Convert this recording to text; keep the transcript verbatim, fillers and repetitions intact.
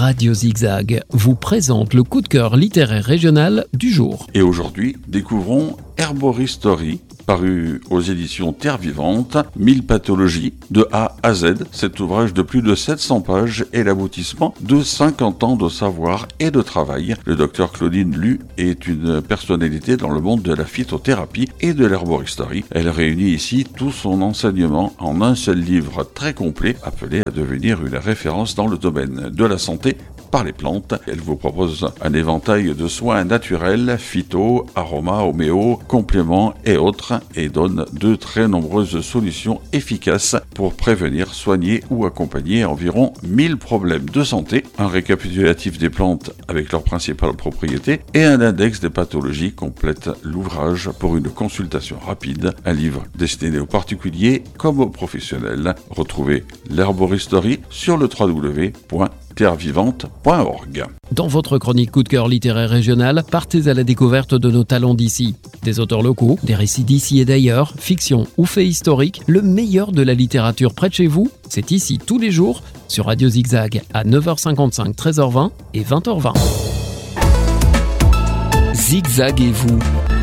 Radio Zigzag vous présente le coup de cœur littéraire régional du jour. Et aujourd'hui, découvrons Herboristerie, paru aux éditions Terre Vivante, mille pathologies de A à Z. Cet ouvrage de plus de sept cents pages est l'aboutissement de cinquante ans de savoir et de travail. Le docteur Claudine Lu est une personnalité dans le monde de la phytothérapie et de l'herboristerie. Elle réunit ici tout son enseignement en un seul livre très complet, appelé à devenir une référence dans le domaine de la santé par les plantes. Elle vous propose un éventail de soins naturels, phyto, aromas, homéo, compléments et autres, et donne de très nombreuses solutions efficaces pour prévenir, soigner ou accompagner environ mille problèmes de santé, un récapitulatif des plantes avec leurs principales propriétés et un index des pathologies complète l'ouvrage pour une consultation rapide, un livre destiné aux particuliers comme aux professionnels. Retrouvez l'herboristerie sur le w w w point terre vivante point org. Dans votre chronique coup de cœur littéraire régional, partez à la découverte de nos talents d'ici. Des auteurs locaux, des récits d'ici et d'ailleurs, fiction ou faits historiques, le meilleur de la littérature près de chez vous, c'est ici tous les jours sur Radio Zigzag à neuf heures cinquante-cinq, treize heures vingt et vingt heures vingt. Zigzag et vous,